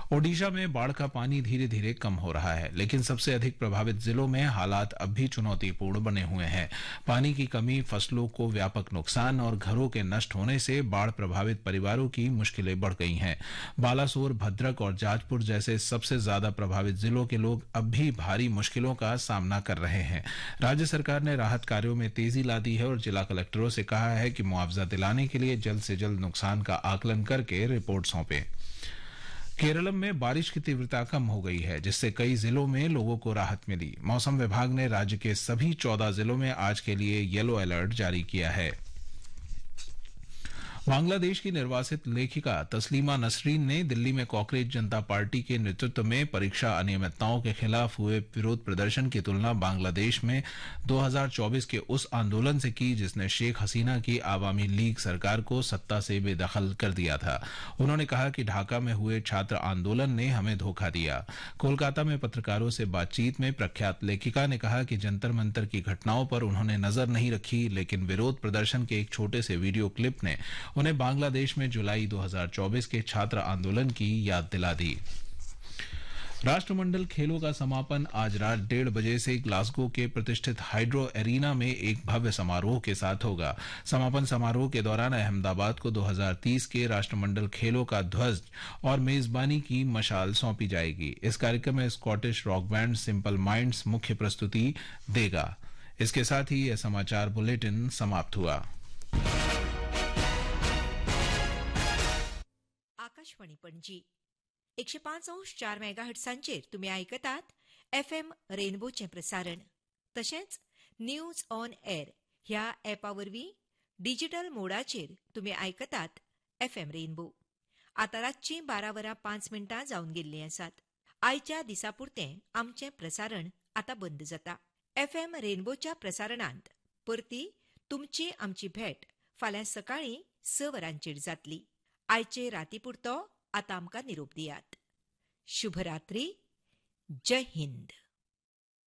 ओडिशा में बाढ़ का पानी धीरे धीरे कम हो रहा है, लेकिन सबसे अधिक प्रभावित जिलों में हालात अब भी चुनौतीपूर्ण बने हुए हैं। पानी की कमी, फसलों को व्यापक नुकसान और घरों के नष्ट होने से बाढ़ प्रभावित परिवारों की मुश्किलें बढ़ गई हैं। बालासोर, भद्रक और जाजपुर जैसे सबसे ज्यादा प्रभावित जिलों के लोग अब भी भारी मुश्किलों का सामना कर रहे हैं। राज्य सरकार ने राहत कार्यों में तेजी ला दी है और जिला कलेक्टरों से कहा है कि मुआवजा दिलाने के लिए जल्द से जल्द नुकसान का आकलन करके रिपोर्ट सौंपे। केरलम में बारिश की तीव्रता कम हो गई है, जिससे कई जिलों में लोगों को राहत मिली। मौसम विभाग ने राज्य के सभी 14 जिलों में आज के लिए येलो अलर्ट जारी किया है। बांग्लादेश की निर्वासित लेखिका तस्लीमा नसरीन ने दिल्ली में कॉकरेज जनता पार्टी के नेतृत्व में परीक्षा अनियमितताओं के खिलाफ हुए विरोध प्रदर्शन की तुलना बांग्लादेश में 2024 के उस आंदोलन से की जिसने शेख हसीना की आवामी लीग सरकार को सत्ता से बेदखल कर दिया था। उन्होंने कहा कि ढाका में हुए छात्र आंदोलन ने हमें धोखा दिया। कोलकाता में पत्रकारों से बातचीत में प्रख्यात लेखिका ने कहा कि जंतर मंतर की घटनाओं पर उन्होंने नजर नहीं रखी, लेकिन विरोध प्रदर्शन के एक छोटे से वीडियो क्लिप ने उन्हें बांग्लादेश में जुलाई 2024 के छात्र आंदोलन की याद दिला दी। राष्ट्रमंडल खेलों का समापन आज रात 1:30 बजे से ग्लासगो के प्रतिष्ठित हाइड्रो एरिना में एक भव्य समारोह के साथ होगा। समापन समारोह के दौरान अहमदाबाद को 2030 के राष्ट्रमंडल खेलों का ध्वज और मेजबानी की मशाल सौंपी जाएगी। इस कार्यक्रम में Scottish rock band simple minds मुख्य प्रस्तुति देगा। इसके साथ ही यह समाचार बुलेटिन समाप्त हुआ। आकाशवाणी पणजी 105.4 मेगाहर्ट्झांचेर तुम्ही ऐकतात FM रेनबोचे प्रसारण। तशेंच न्यूज ऑन एअर ह्या ॲपावरवीं डिजिटल मोडाचेर तुम्ही ऐकतात FM रेनबो। आता रातची 12:05 जावन गेल्ली आसात। आयच्या दिसापुरतें आमचें प्रसारण आता बंद जाता। FM रेनबोच्या प्रसारणांत परती तुमची आमची भेट फाल्यां सकाळीं 6 वरांचेर जातली। आयचे रातीपुरतो आता आमकां निरोप दियात। शुभरात्री। जय हिंद।